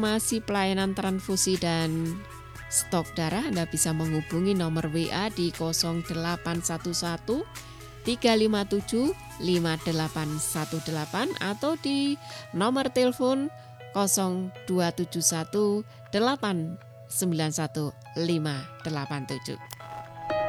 Masih pelayanan transfusi dan stok darah, Anda bisa menghubungi nomor WA di 0811 357 5818 atau di nomor telepon 0271 891 587.